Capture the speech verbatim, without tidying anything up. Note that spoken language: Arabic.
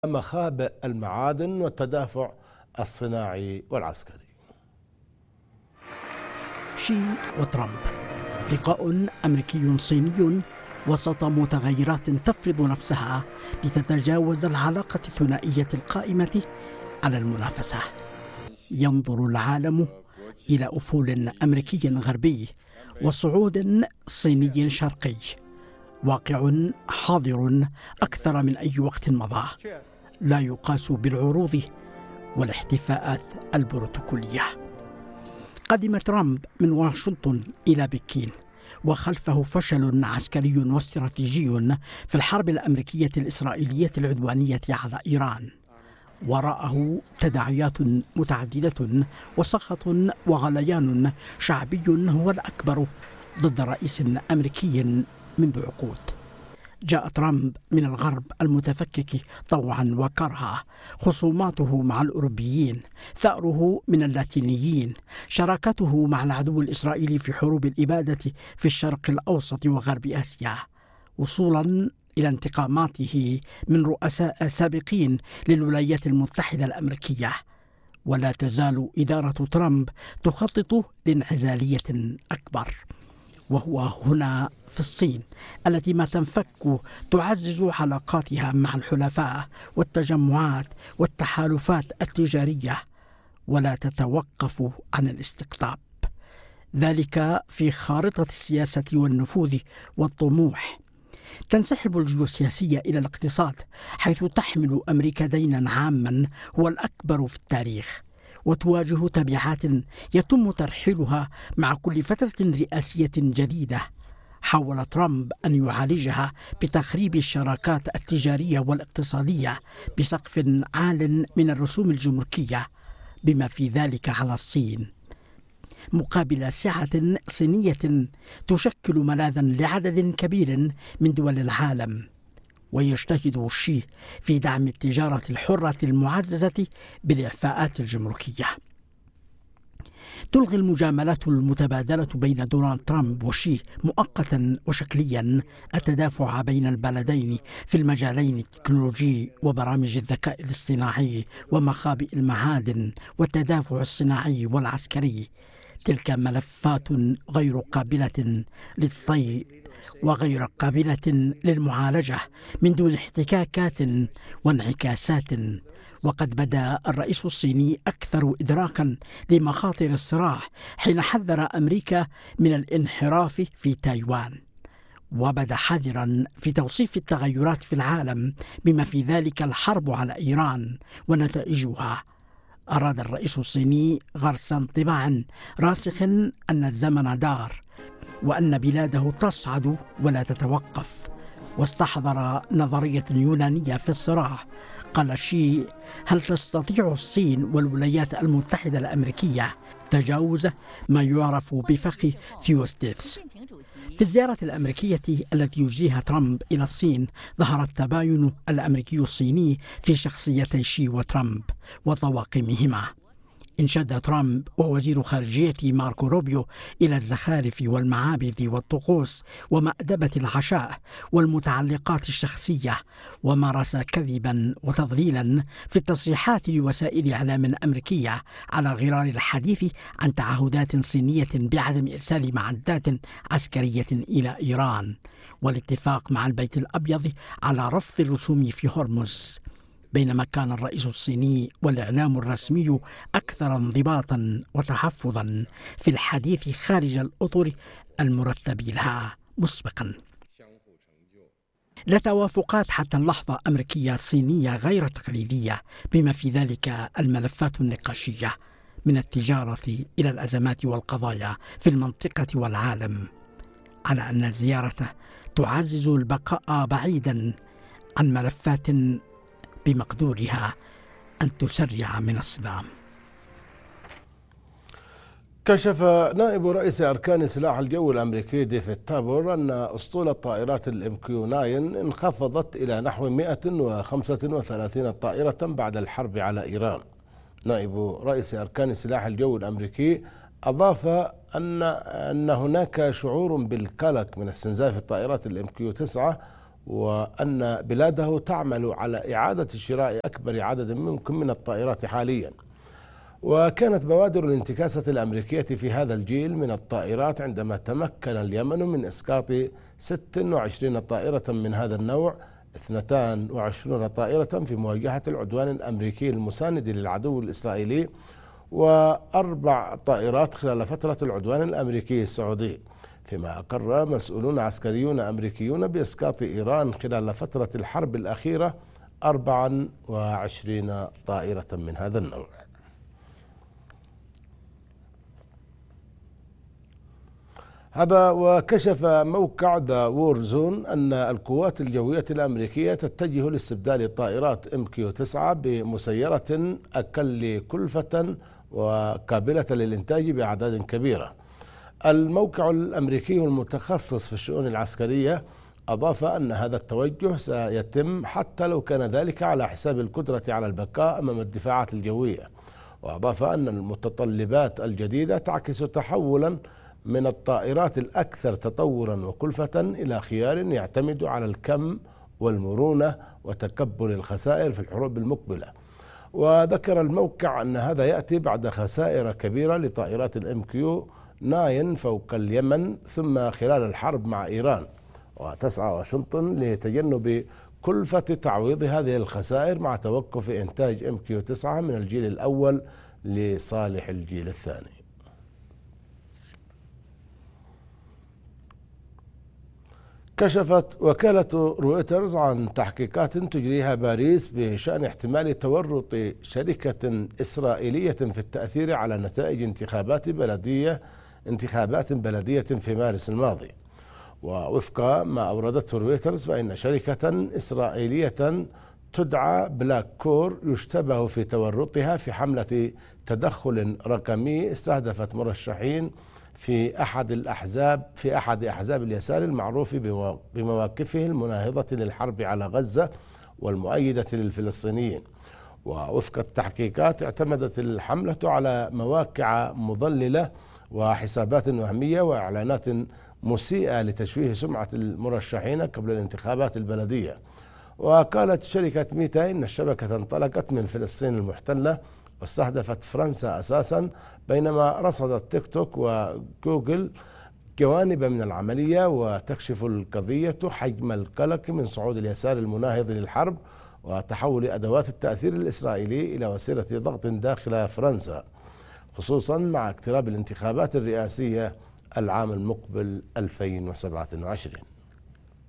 مخابئ المعادن والتدافع الصناعي والعسكري. شي وترامب، لقاء أمريكي صيني وسط متغيرات تفرض نفسها لتتجاوز العلاقة الثنائية القائمة على المنافسة. ينظر العالم إلى أفول أمريكي غربي وصعود صيني شرقي، واقع حاضر أكثر من أي وقت مضى، لا يقاس بالعروض والاحتفاءات البروتوكولية. قدم ترامب من واشنطن إلى بكين، وخلفه فشل عسكري واستراتيجي في الحرب الأمريكية الإسرائيلية العدوانية على إيران. وراءه تداعيات متعددة وسخط وغليان شعبي هو الأكبر ضد رئيس أمريكي منذ عقود. جاء ترامب من الغرب المتفكك طوعا وكرها، خصوماته مع الأوروبيين، ثأره من اللاتينيين، شراكته مع العدو الإسرائيلي في حروب الإبادة في الشرق الأوسط وغرب آسيا، وصولا إلى انتقاماته من رؤساء سابقين للولايات المتحدة الأمريكية. ولا تزال إدارة ترامب تخطط لانعزالية أكبر، وهو هنا في الصين التي ما تنفك تعزز علاقاتها مع الحلفاء والتجمعات والتحالفات التجارية، ولا تتوقف عن الاستقطاب. ذلك في خارطة السياسة والنفوذ والطموح. تنسحب الجيوسياسية إلى الاقتصاد، حيث تحمل أمريكا دينا عاما هو الأكبر في التاريخ، وتواجه تبعات يتم ترحيلها مع كل فترة رئاسية جديدة. حاول ترامب أن يعالجها بتخريب الشراكات التجارية والاقتصادية بسقف عال من الرسوم الجمركية، بما في ذلك على الصين، مقابل سعة صينية تشكل ملاذا لعدد كبير من دول العالم. ويجتهد شي في دعم التجارة الحرة المعززة بالإعفاءات الجمركية. تلغي المجاملات المتبادلة بين دونالد ترامب وشي مؤقتا وشكليا التدافع بين البلدين في المجالين التكنولوجي وبرامج الذكاء الاصطناعي ومخابئ المعادن والتدافع الصناعي والعسكري. تلك ملفات غير قابلة للطي وغير قابلة للمعالجة من دون احتكاكات وانعكاسات. وقد بدا الرئيس الصيني أكثر إدراكا لمخاطر الصراع حين حذر أمريكا من الانحراف في تايوان، وبدا حذرا في توصيف التغيرات في العالم بما في ذلك الحرب على إيران ونتائجها. أراد الرئيس الصيني غرس انطباع راسخ أن الزمن دار، وأن بلاده تصعد ولا تتوقف، واستحضر نظرية يونانية في الصراع. قال شي: هل تستطيع الصين والولايات المتحدة الأمريكية تجاوز ما يعرف بفخ ثيوستيثس؟ في الزيارة الأمريكية التي يجريها ترامب إلى الصين ظهر التباين الأمريكي الصيني في شخصيتي شي وترامب وطواقمهما. انشد ترامب ووزير خارجيته ماركو روبيو إلى الزخارف والمعابد والطقوس ومأدبة العشاء والمتعلقات الشخصية، ومارس كذبا وتضليلا في التصريحات لوسائل إعلام أمريكية على غرار الحديث عن تعهدات صينية بعدم إرسال معدات عسكرية إلى إيران، والاتفاق مع البيت الأبيض على رفض الرسوم في هرمز. بينما كان الرئيس الصيني والإعلام الرسمي أكثر انضباطا وتحفظا في الحديث خارج الأطر المرتب لها مسبقا. لا توافقات حتى اللحظة أمريكية صينية غير تقليدية، بما في ذلك الملفات النقاشية من التجارة إلى الأزمات والقضايا في المنطقة والعالم، على أن الزيارة تعزز البقاء بعيدا عن ملفات بمقدورها أن تسرع من الصدام. كشف نائب رئيس أركان سلاح الجو الأمريكي ديفيد تابور أن أسطول الطائرات الام كيو تسعة انخفضت إلى نحو مئة وخمسة وثلاثين طائرة بعد الحرب على إيران. نائب رئيس أركان سلاح الجو الأمريكي أضاف أن أن هناك شعور بالقلق من استنزاف الطائرات الام كيو تسعة وأن بلاده تعمل على إعادة شراء أكبر عدد ممكن من الطائرات حاليا. وكانت بوادر الانتكاسة الأمريكية في هذا الجيل من الطائرات عندما تمكن اليمن من إسقاط ست وعشرين طائرة من هذا النوع، اثنتين وعشرين طائرة في مواجهة العدوان الأمريكي المساند للعدو الإسرائيلي، وأربع طائرات خلال فترة العدوان الأمريكي السعودي، فيما أقر مسؤولون عسكريون أمريكيون بإسقاط إيران خلال فترة الحرب الأخيرة أربعة وعشرين طائرة من هذا النوع. هذا وكشف موقع ذا وور زون أن القوات الجوية الأمريكية تتجه لاستبدال طائرات إم كيو تسعة بمسيرة أقل كلفة وقابلة للإنتاج بأعداد كبيرة. الموقع الأمريكي المتخصص في الشؤون العسكرية أضاف أن هذا التوجه سيتم حتى لو كان ذلك على حساب القدرة على البقاء أمام الدفاعات الجوية، وأضاف أن المتطلبات الجديدة تعكس تحولا من الطائرات الأكثر تطورا وكلفة إلى خيار يعتمد على الكم والمرونة وتكبل الخسائر في الحروب المقبلة. وذكر الموقع أن هذا يأتي بعد خسائر كبيرة لطائرات الإم كيو تسعة فوق اليمن ثم خلال الحرب مع إيران، وتسعى واشنطن لتجنب كلفة تعويض هذه الخسائر مع توقف إنتاج إم كيو تسعة من الجيل الأول لصالح الجيل الثاني. كشفت وكالة رويترز عن تحقيقات تجريها باريس بشأن احتمال تورط شركة إسرائيلية في التأثير على نتائج انتخابات بلدية انتخابات بلدية في مارس الماضي. ووفق ما أوردته رويترز فإن شركة إسرائيلية تدعى بلاك كور يشتبه في تورطها في حملة تدخل رقمي استهدفت مرشحين في أحد الأحزاب في أحد أحزاب اليسار المعروف بمواقفه المناهضة للحرب على غزة والمؤيدة للفلسطينيين. ووفق التحقيقات اعتمدت الحملة على مواقع مضللة وحسابات وهمية وإعلانات مسيئة لتشويه سمعة المرشحين قبل الانتخابات البلدية. وقالت شركة ميتا إن الشبكة انطلقت من فلسطين المحتلة واستهدفت فرنسا أساسا، بينما رصدت تيك توك وجوجل جوانب من العملية، وتكشف القضية حجم القلق من صعود اليسار المناهض للحرب وتحول أدوات التأثير الإسرائيلي إلى وسيلة ضغط داخل فرنسا، خصوصا مع اقتراب الانتخابات الرئاسية العام المقبل ألفين وسبعة وعشرين.